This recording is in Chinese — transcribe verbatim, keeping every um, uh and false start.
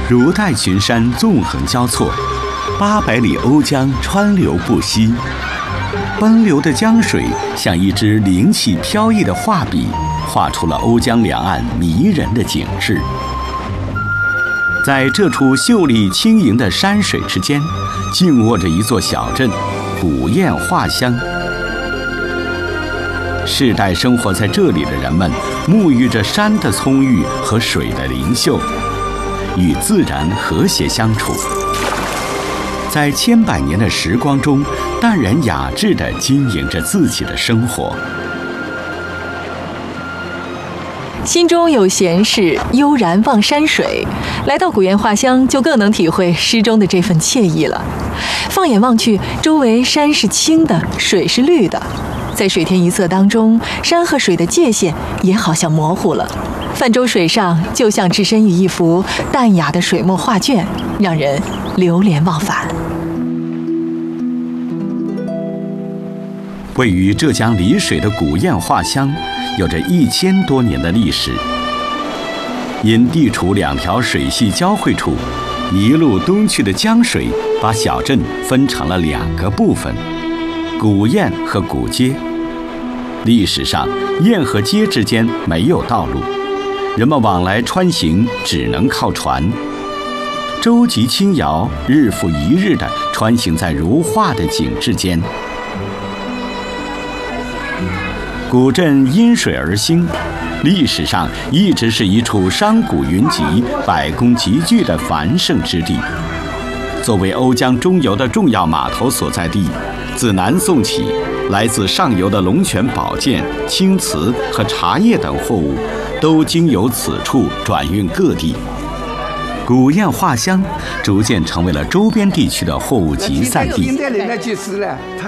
如带群山纵横交错，八百里瓯江川流不息。奔流的江水像一支灵气飘逸的画笔，画出了瓯江两岸迷人的景致。在这处秀丽轻盈的山水之间，静卧着一座小镇——古堰画乡。世代生活在这里的人们，沐浴着山的葱郁和水的灵秀，与自然和谐相处，在千百年的时光中，淡然雅致地经营着自己的生活。 心中有闲事，悠然望山水。来到古堰画乡，就更能体会诗中的这份惬意了。放眼望去，周围山是青的，水是绿的，在水天一色当中，山和水的界限也好像模糊了。泛舟水上，就像置身于一幅淡雅的水墨画卷，让人流连忘返。 位于浙江丽水的古堰画乡，有着一千多年的历史。因地处两条水系交汇处，一路东去的江水把小镇分成了两个部分：古堰和古街。历史上，堰和街之间没有道路，人们往来穿行只能靠船。舟楫轻摇，日复一日地穿行在如画的景致间。古镇因水而兴，历史上一直是一处商贾云集、百工集聚的繁盛之地。作为瓯江中游的重要码头所在地，自南宋起，来自上游的龙泉宝剑、青瓷和茶叶等货物，都经由此处转运各地。古堰画乡逐渐成为了周边地区的货物集散地。